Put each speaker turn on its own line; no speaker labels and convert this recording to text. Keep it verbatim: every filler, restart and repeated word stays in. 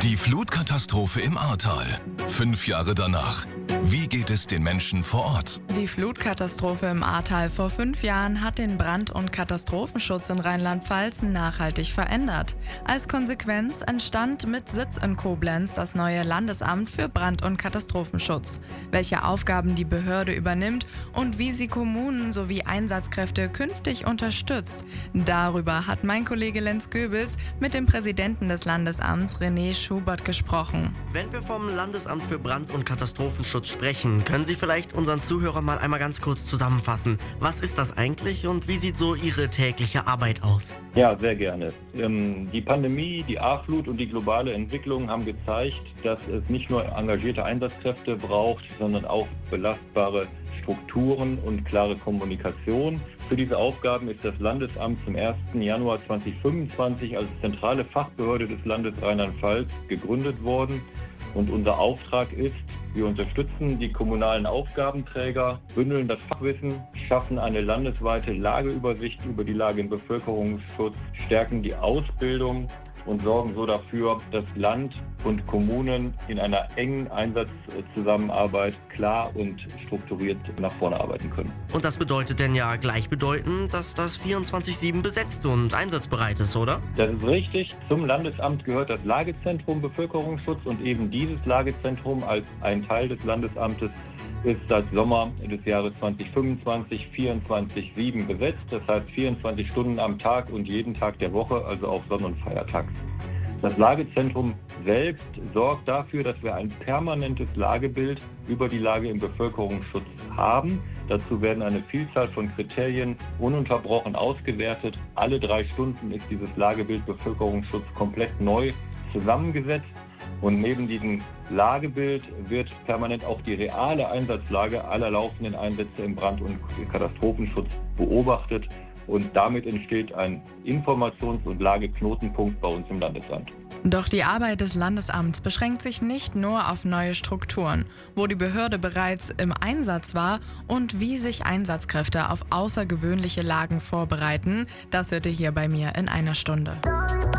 Die Flutkatastrophe im Ahrtal. Fünf Jahre danach. Wie geht es den Menschen vor Ort?
Die Flutkatastrophe im Ahrtal vor fünf Jahren hat den Brand- und Katastrophenschutz in Rheinland-Pfalz nachhaltig verändert. Als Konsequenz entstand mit Sitz in Koblenz das neue Landesamt für Brand- und Katastrophenschutz. Welche Aufgaben die Behörde übernimmt und wie sie Kommunen sowie Einsatzkräfte künftig unterstützt. Darüber hat mein Kollege Lenz Goebels mit dem Präsidenten des Landesamts René Schubert gesprochen.
Wenn wir vom Landesamt für Brand- und Katastrophenschutz sprechen, können Sie vielleicht unseren Zuhörern mal einmal ganz kurz zusammenfassen. Was ist das eigentlich und wie sieht so Ihre tägliche Arbeit aus?
Ja, sehr gerne. Ähm, die Pandemie, die Ahrflut und die globale Entwicklung haben gezeigt, dass es nicht nur engagierte Einsatzkräfte braucht, sondern auch belastbare Strukturen und klare Kommunikation. Für diese Aufgaben ist das Landesamt zum ersten Januar zweitausendfünfundzwanzig als zentrale Fachbehörde des Landes Rheinland-Pfalz gegründet worden. Und unser Auftrag ist, wir unterstützen die kommunalen Aufgabenträger, bündeln das Fachwissen, schaffen eine landesweite Lageübersicht über die Lage im Bevölkerungsschutz, stärken die Ausbildung und sorgen so dafür, dass Land und Kommunen in einer engen Einsatzzusammenarbeit klar und strukturiert nach vorne arbeiten können.
Und das bedeutet denn ja gleichbedeutend, dass das vierundzwanzig sieben besetzt und einsatzbereit ist, oder?
Das ist richtig. Zum Landesamt gehört das Lagezentrum Bevölkerungsschutz und eben dieses Lagezentrum als ein Teil des Landesamtes ist seit Sommer des Jahres zweitausendfünfundzwanzig vierundzwanzig sieben besetzt, das heißt vierundzwanzig Stunden am Tag und jeden Tag der Woche, also auch Sonn- und Feiertags. Das Lagezentrum selbst sorgt dafür, dass wir ein permanentes Lagebild über die Lage im Bevölkerungsschutz haben. Dazu werden eine Vielzahl von Kriterien ununterbrochen ausgewertet. Alle drei Stunden ist dieses Lagebild Bevölkerungsschutz komplett neu zusammengesetzt. Und neben diesem Lagebild wird permanent auch die reale Einsatzlage aller laufenden Einsätze im Brand- und Katastrophenschutz beobachtet. Und damit entsteht ein Informations- und Lageknotenpunkt bei uns im Landesamt.
Doch die Arbeit des Landesamts beschränkt sich nicht nur auf neue Strukturen, wo die Behörde bereits im Einsatz war und wie sich Einsatzkräfte auf außergewöhnliche Lagen vorbereiten. Das hört ihr hier bei mir in einer Stunde.